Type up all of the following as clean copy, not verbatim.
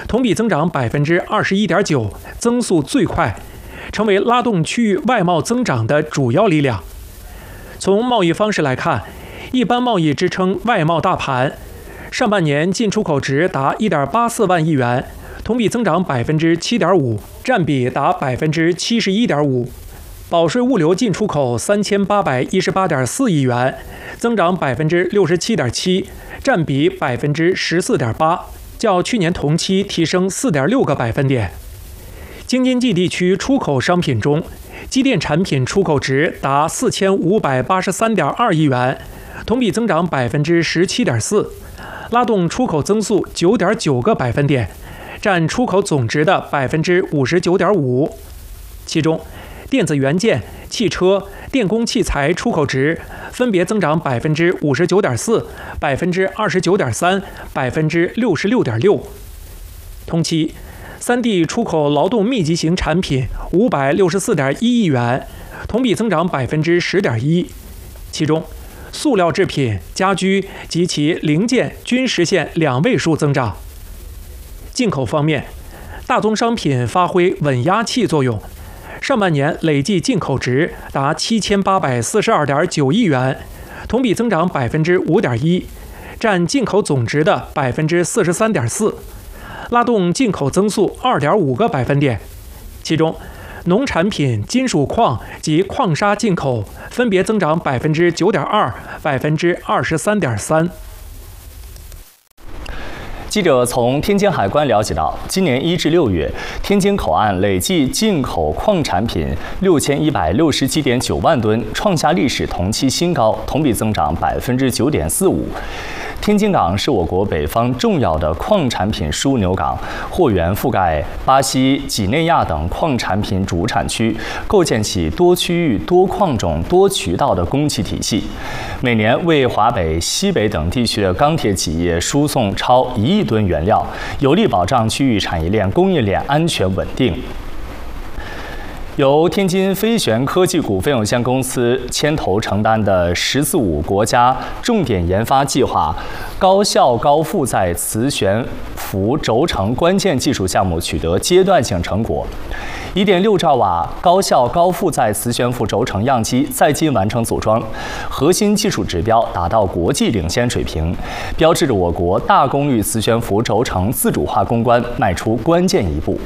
同比增长21.9%，增速最快，成为拉动区域外贸增长的主要力量。从贸易方式来看，一般贸易支撑外贸大盘，上半年进出口值达1.84万亿元，同比增长7.5%，占比达71.5%。保税物流进出口3818.4亿元，增长67.7%，占比14.8%，较去年同期提升4.6个百分点。京津冀地区出口商品中，机电产品出口值达4583.2亿元，同比增长17.4%，拉动出口增速9.9个百分点，占出口总值的59.5%。其中，电子元件、汽车、电工器材出口值分别增长59.4%、29.3%、66.6%。同期，3D 出口劳动密集型产品564.1亿元，同比增长10.1%。其中，塑料制品、家居及其零件均实现2位数增长。进口方面，大宗商品发挥稳压器作用。上半年累计进口值达7842.9亿元，同比增长5.1%，占进口总值的43.4%，拉动进口增速2.5个百分点。其中，农产品、金属矿及矿砂进口分别增长9.2%、23.3%。 记者从天津海关了解到，今年1至6月，天津口岸累计进口矿产品6167.9万吨，创下历史同期新高，同比增长9.45%。天津港是我国北方重要的矿产品枢纽港，货源覆盖巴西、几内亚等矿产品主产区，构建起多区域、多矿种、多渠道的供给体系，每年为华北、西北等地区的钢铁企业输送超1亿吨原料，有力保障区域产业链、供应链安全稳定。由天津飞旋科技股份有限公司牵头承担的“十四五”国家重点研发计划高效高负载磁悬浮轴承关键技术项目取得阶段性成果。1.6兆瓦高效高负载磁悬浮轴承样机在京完成组装，核心技术指标达到国际领先水平，标志着我国大功率磁悬浮轴承自主化攻关迈出关键一步。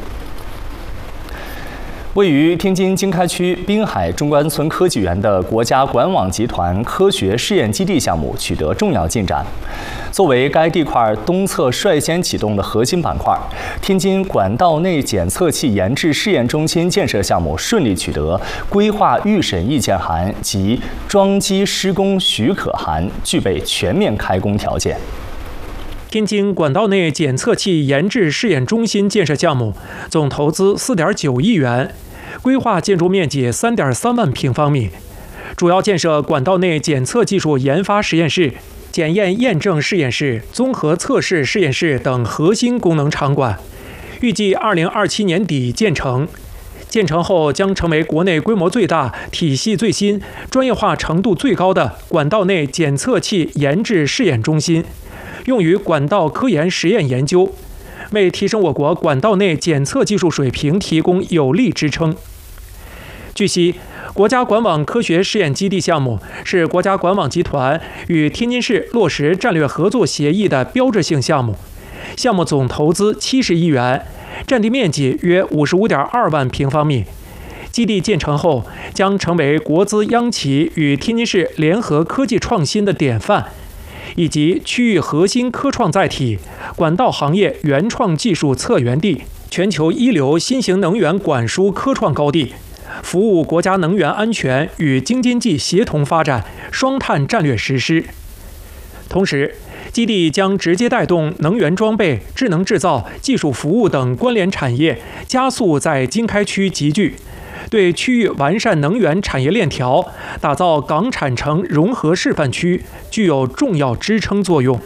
位于天津经开区滨海中关村科技园的国家管网集团科学试验基地项目取得重要进展。作为该地块东侧率先启动的核心板块，天津管道内检测器研制试验中心建设项目顺利取得规划预审意见函及装机施工许可函，具备全面开工条件。 天津管道内检测器研制试验中心建设项目总投资4.9亿元，规划建筑面积3.3万平方米，主要建设管道内检测技术研发实验室、检验验证试验室、综合测试实验室等核心功能场馆，预计2027年底建成。建成后将成为国内规模最大、体系最新、专业化程度最高的管道内检测器研制试验中心，用于管道科研实验研究，为提升我国管道内检测技术水平提供有力支撑。据悉，国家管网科学试验基地项目是国家管网集团与天津市落实战略合作协议的标志性项目，项目总投资70亿元，占地面积约55.2万平方米。基地建成后，将成为国资央企与天津市联合科技创新的典范，以及区域核心科创载体、管道行业原创技术策源地、全球一流新型能源管输科创高地，服务国家能源安全与京津冀协同发展双碳战略实施。同时，基地将直接带动能源装备、智能制造、技术服务等关联产业加速在经开区集聚，对区域完善能源产业链条、打造港产城融合示范区具有重要支撑作用。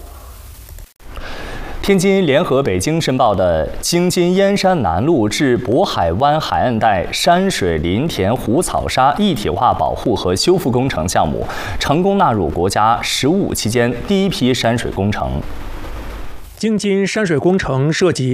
天津联合北京申报的京津燕山南路至渤海湾海岸带山水林田湖草沙一体化保护和修复工程项目，成功纳入国家“十五”期间第一批山水工程。 京津山水工程涉及